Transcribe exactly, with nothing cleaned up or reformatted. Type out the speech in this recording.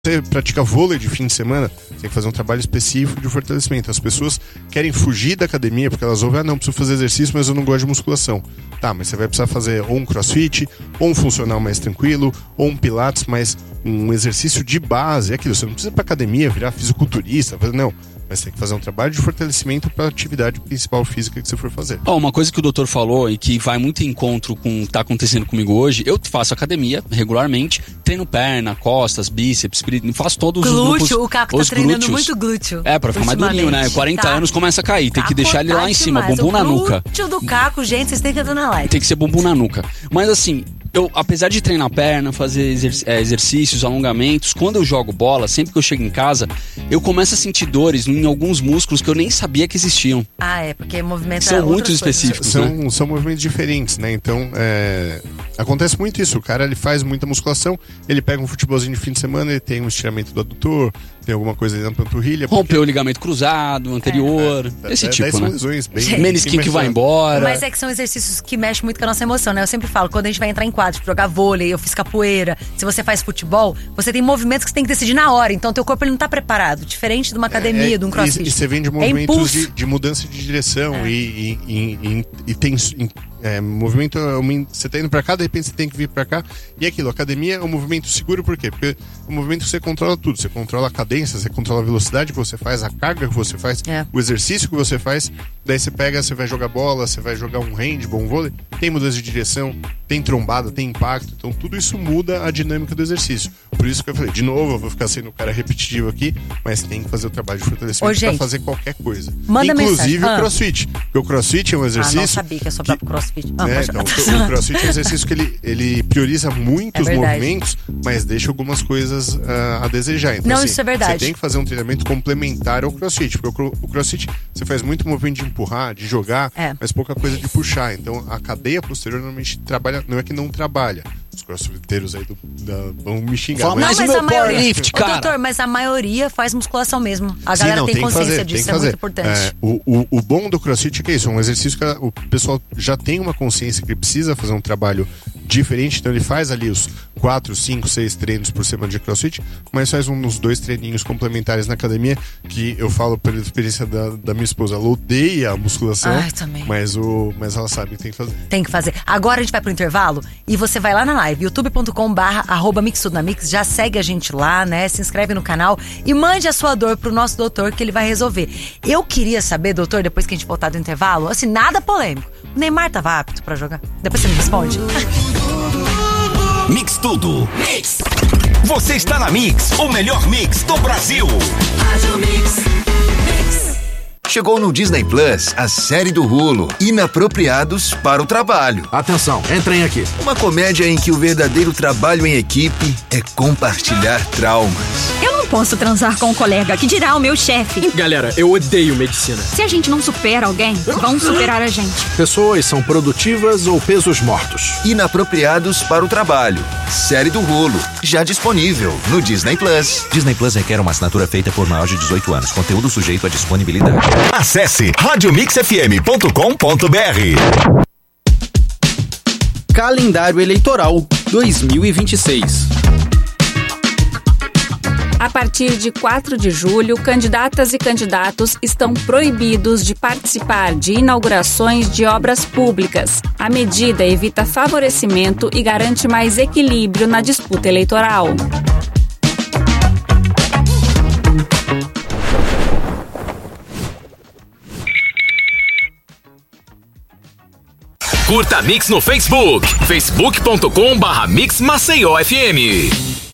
você pratica vôlei de fim de semana, você tem que fazer um trabalho específico de fortalecimento. As pessoas querem fugir da academia porque elas ouvem, ah, não, preciso fazer exercício, mas eu não gosto de musculação. Tá, mas você vai precisar fazer ou um crossfit, ou um funcional mais tranquilo, ou um pilates, mas um exercício de base. É aquilo, você não precisa ir pra academia, virar fisiculturista, não. Mas tem que fazer um trabalho de fortalecimento para a atividade principal física que você for fazer. Oh, uma coisa que o doutor falou e que vai muito em encontro com o que está acontecendo comigo hoje, eu faço academia regularmente, treino perna, costas, bíceps, faço todos glúteo, os grupos. Glúteo, o Caco tá treinando muito glúteo. É, pra ficar mais durinho, né? quarenta tá. anos começa a cair, tem Caco que deixar ele lá tá em cima, demais. bumbum o na nuca. glúteo do Caco, gente, vocês têm que entrar na live. Tem que ser bumbum na nuca. Mas assim, eu, apesar de treinar perna, fazer exerc- é, exercícios, alongamentos, quando eu jogo bola, sempre que eu chego em casa, eu começo a sentir dores em alguns músculos que eu nem sabia que existiam. Ah, é, porque movimento São muito específicos, são, né? são movimentos diferentes, né? Então, é... acontece muito isso. O cara, ele faz muita musculação, ele pega um futebolzinho de fim de semana, ele tem um estiramento do adutor, tem alguma coisa ali na panturrilha. Rompeu porque... o ligamento cruzado, anterior, é, esse é, tipo, são né? lesões bem... Menisquinho que vai embora. Mas é que são exercícios que mexem muito com a nossa emoção, né? Eu sempre falo, quando a gente vai entrar em quadro, tipo, jogar vôlei, eu fiz capoeira, se você faz futebol, você tem movimentos que você tem que decidir na hora, então teu corpo ele não tá preparado, diferente de uma academia, é, de um crossfit. E, e você vem de movimentos é de, de mudança de direção é. e, e, e, e tem... É, movimento, você tá indo pra cá, de repente você tem que vir pra cá. E é aquilo, a academia é um movimento seguro, por quê? Porque é um movimento que você controla tudo. Você controla a cadência, você controla a velocidade que você faz, a carga que você faz, é. o exercício que você faz. Daí você pega, você vai jogar bola, você vai jogar um handball, um vôlei. Tem mudança de direção, tem trombada, tem impacto. Então tudo isso muda a dinâmica do exercício. Por isso que eu falei, de novo, eu vou ficar sendo um cara repetitivo aqui, mas tem que fazer o trabalho de fortalecimento Ô, gente, pra fazer qualquer coisa. Manda Inclusive mensagem. o crossfit. Porque o crossfit é um exercício... Ah, não sabia que é só pra que... crossfit. Ah, é, então, o crossfit é um exercício que ele, ele prioriza muitos é movimentos, mas deixa algumas coisas uh, a desejar. Então, não, assim, isso é verdade. Você tem que fazer um treinamento complementar ao crossfit. Porque o, o crossfit, você faz muito movimento de empurrar, de jogar, é. mas pouca coisa de puxar. Então, a cadeia posterior normalmente trabalha, não é que não trabalha. Os crossfiteiros aí do, da, vão me xingar. Fala, mas, mas o meu powerlift, cara. Ô, doutor, mas a maioria faz musculação mesmo. A galera Sim, não, tem, tem consciência fazer, disso, é muito importante. É, o, o, o bom do crossfit é que é isso, é um exercício que o pessoal já tem uma consciência que precisa fazer um trabalho diferente, então ele faz ali os quatro, cinco, seis treinos por semana de crossfit, mas faz uns dois treininhos complementares na academia, que eu falo pela experiência da, da minha esposa, ela odeia a musculação, Ai, também. Mas, o, mas ela sabe que tem que fazer. Tem que fazer. Agora a gente vai pro intervalo e você vai lá na live, youtube ponto com barra arroba mix tudo na mix, já segue a gente lá, né? Se inscreve no canal e mande a sua dor pro nosso doutor que ele vai resolver. Eu queria saber, doutor, depois que a gente voltar do intervalo, assim, nada polêmico. O Neymar tava apto pra jogar? Depois você me responde. Mix Tudo. Mix. Você está na Mix, o melhor mix do Brasil. Rádio Mix. Mix. Chegou no Disney Plus a série do Hulu, Inapropriados para o Trabalho. Atenção, entrem aqui. Uma comédia em que o verdadeiro trabalho em equipe é compartilhar traumas. Eu não posso transar com um colega, que dirá o meu chefe. Galera, eu odeio medicina. Se a gente não supera alguém, vão superar a gente. Pessoas são produtivas ou pesos mortos. Inapropriados para o Trabalho. Série do Hulu, já disponível no Disney Plus. Disney Plus requer uma assinatura feita por maior de dezoito anos. Conteúdo sujeito à disponibilidade. Acesse rádio mix f m ponto com ponto b r. Calendário Eleitoral dois mil e vinte e seis. A partir de quatro de julho, candidatas e candidatos estão proibidos de participar de inaugurações de obras públicas. A medida evita favorecimento e garante mais equilíbrio na disputa eleitoral. Curta a Mix no Facebook, facebook ponto com barra Mix Maceió F M.